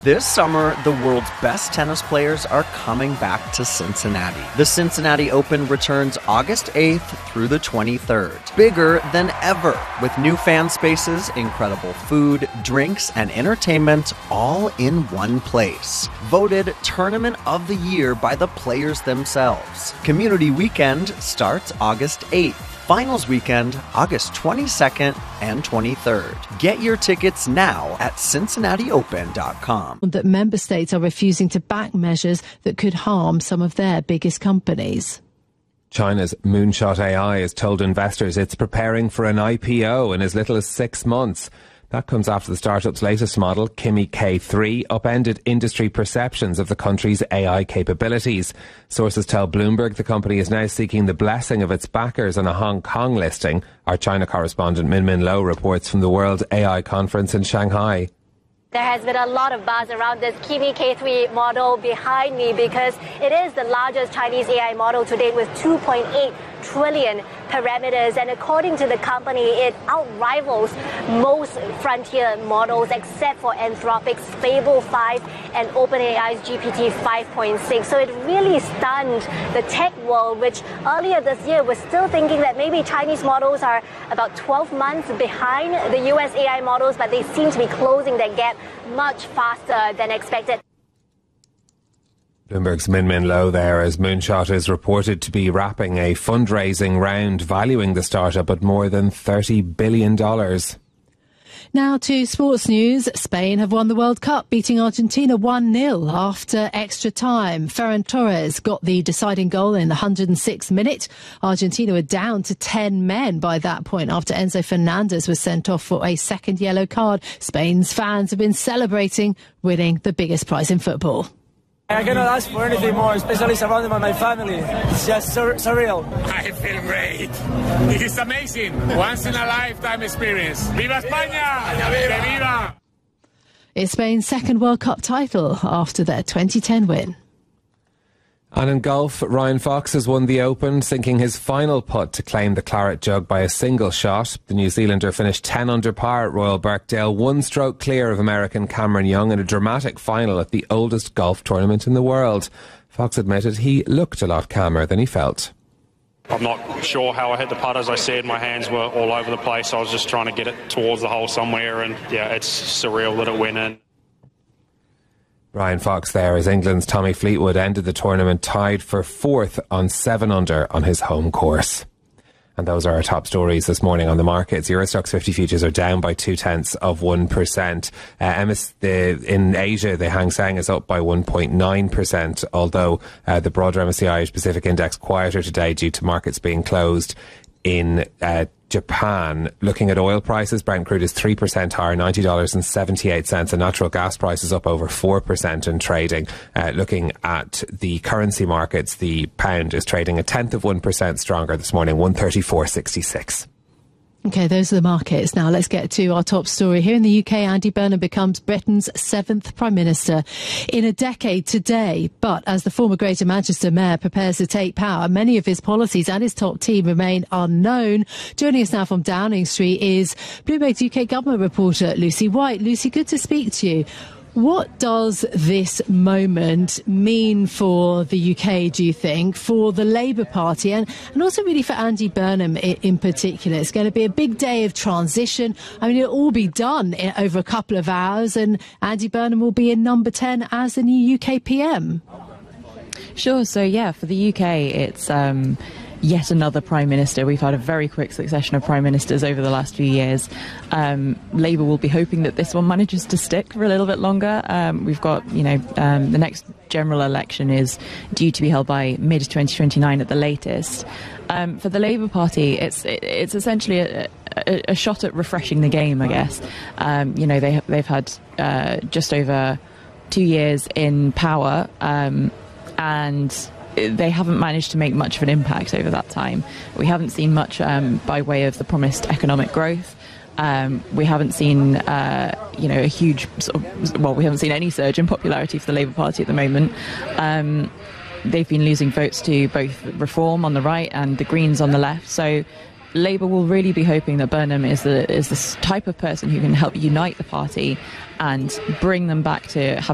This summer, the world's best tennis players are coming back to Cincinnati. The Cincinnati Open returns August 8th through the 23rd. Bigger than ever, with new fan spaces, incredible food, drinks, and entertainment all in one place. Voted Tournament of the Year by the players themselves. Community Weekend starts August 8th. Finals weekend, August 22nd and 23rd. Get your tickets now at CincinnatiOpen.com. That member states are refusing to back measures that could harm some of their biggest companies. China's Moonshot AI has told investors it's preparing for an IPO in as little as 6 months. That comes after the startup's latest model, Kimi K3, upended industry perceptions of the country's AI capabilities. Sources tell Bloomberg the company is now seeking the blessing of its backers on a Hong Kong listing. Our China correspondent Min Min Lo reports from the World AI Conference in Shanghai. There has been a lot of buzz around this Kimi K3 model behind me because it is the largest Chinese AI model to date with 2.8 trillion parameters, and according to the company, it outrivals most frontier models except for Anthropic's Fable 5 and OpenAI's GPT 5.6. So it really stunned the tech world, which earlier this year was still thinking that maybe Chinese models are about 12 months behind the US AI models, but they seem to be closing that gap much faster than expected. Bloomberg's Min Min Lo there, as Moonshot is reported to be wrapping a fundraising round valuing the startup at more than $30 billion. Now to sports news. Spain have won the World Cup, beating Argentina 1-0 after extra time. Ferran Torres got the deciding goal in the 106th minute. Argentina were down to 10 men by that point after Enzo Fernandez was sent off for a second yellow card. Spain's fans have been celebrating winning the biggest prize in football. I cannot ask for anything more, especially surrounded by my family. It's just surreal. I feel great. It is amazing. Once in a lifetime experience. Viva España! Que viva! It's Spain's second World Cup title after their 2010 win. And in golf, Ryan Fox has won the Open, sinking his final putt to claim the claret jug by a single shot. The New Zealander finished 10 under par at Royal Birkdale, 1 stroke clear of American Cameron Young in a dramatic final at the oldest golf tournament in the world. Fox admitted he looked a lot calmer than he felt. I'm not sure how I hit the putt. As I said, my hands were all over the place. I was just trying to get it towards the hole somewhere, and yeah, it's surreal that it went in. Ryan Fox there, as England's Tommy Fleetwood ended the tournament tied for 4th on 7 under on his home course. And those are our top stories this morning on the markets. Eurostoxx 50 futures are down by 0.2%. In Asia, the Hang Seng is up by 1.9%, although the broader MSCI Asia Pacific Index quieter today due to markets being closed in Japan. Looking at oil prices, Brent crude is 3% higher, $90.78, and natural gas prices up over 4% in trading. Looking at the currency markets, the pound is trading 0.1% stronger this morning, 134.66. OK, those are the markets. Now let's get to our top story. Here in the UK, Andy Burnham becomes Britain's 7th Prime Minister in a decade today. But as the former Greater Manchester Mayor prepares to take power, many of his policies and his top team remain unknown. Joining us now from Downing Street is Bloomberg's UK government reporter Lucy White. Lucy, good to speak to you. What does this moment mean for the UK, do you think, for the Labour Party and also really for Andy Burnham in particular? It's going to be a big day of transition. I mean, it'll all be done in over a couple of hours, and Andy Burnham will be in number 10 as the new UK PM. Sure. So, yeah, for the UK, it's yet another Prime Minister. We've had a very quick succession of Prime Ministers over the last few years. Labour will be hoping that this one manages to stick for a little bit longer. We've got, the next general election is due to be held by mid-2029 at the latest. For the Labour Party, it's essentially a shot at refreshing the game, I guess. They've had just over 2 years in power, and they haven't managed to make much of an impact over that time. We haven't seen much by way of the promised economic growth. We haven't seen, a huge we haven't seen any surge in popularity for the Labour Party at the moment. They've been losing votes to both Reform on the right and the Greens on the left. So Labour will really be hoping that Burnham is this type of person who can help unite the party and bring them back to having